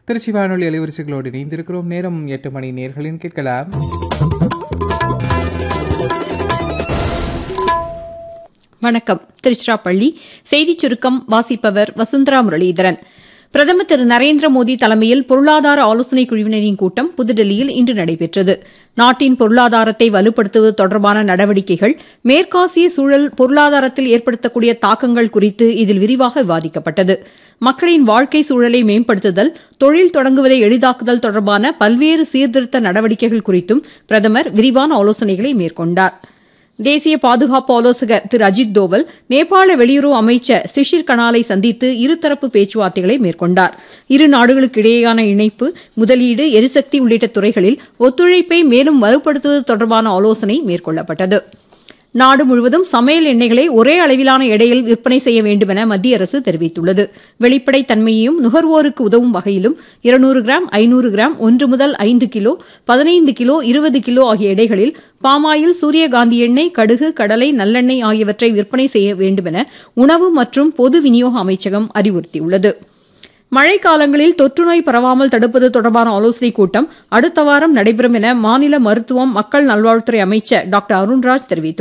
திருச்சி வானொலி அலைவரிசைகளோடு இணைந்திருக்கிறோம். நேரம் 8 மணி. நேர்களின் கேட்கலாம். வணக்கம். திருச்சிராப்பள்ளி செய்திச் சுருக்கம் வாசிப்பவர் வசுந்தரா முரளிதரன். பிரதமர் திரு நரேந்திர மோடி தலைமையில் பொருளாதார ஆலோசனைக் குழுவினரின் கூட்டம் புதுதில்லியில் இன்று நடைபெற்றது. நாட்டின் பொருளாதாரத்தை வலுப்படுத்துவது தொடர்பான நடவடிக்கைகள், மேற்காசிய சூழல் பொருளாதாரத்தில் ஏற்படுத்தக்கூடிய தாக்கங்கள் குறித்து இதில் விரிவாக விவாதிக்கப்பட்டது. மக்களின் வாழ்க்கை சூழலை மேம்படுத்துதல், தொழில் தொடங்குவதை எளிதாக்குதல் தொடர்பான பல்வேறு சீர்திருத்த நடவடிக்கைகள் குறித்தும் பிரதமர் விரிவான ஆலோசனைகளை மேற்கொண்டார். தேசிய பாதுகாப்பு ஆலோசகர் திரு அஜித் தோவல் நேபாள வெளியுறவு அமைச்சர் சிஷிர் கனாலை சந்தித்து இருதரப்பு பேச்சுவார்த்தைகளை மேற்கொண்டார். இரு நாடுகளுக்கு இடையேயான இணைப்பு, முதலீடு, எரிசக்தி உள்ளிட்ட துறைகளில் ஒத்துழைப்பை மேலும் வலுப்படுத்துவது தொடர்பான ஆலோசனை மேற்கொள்ளப்பட்டது. நாடு முழுவதும் சமையல் எண்ணெய்களை ஒரே அளவிலான எடையில் விற்பனை செய்ய வேண்டும் என மத்திய அரசு தெரிவித்துள்ளது. வெளிப்படைத் தன்மையையும் நுகர்வோருக்கு உதவும் வகையிலும் 200 கிராம், 500 கிராம், 1 முதல் 5 கிலோ, 15 கிலோ, 20 கிலோ ஆகிய எடைகளில் பாமாயில், சூரியகாந்தி எண்ணெய், கடுகு, கடலை, நல்லெண்ணெய் ஆகியவற்றை விற்பனை செய்ய வேண்டும் என உணவு மற்றும் பொது விநியோக அமைச்சகம் அறிவுறுத்தியுள்ளது. மழைக்காலங்களில் தொற்றுநோய் பரவாமல் தடுப்பது தொடர்பான ஆலோசனைக் கூட்டம் அடுத்த வாரம் நடைபெறும் என மாநில மருத்துவம், மக்கள் நல்வாழ்வுத்துறை அமைச்சர் டாக்டர் அருண்ராஜ் தெரிவித்துள்ளார்.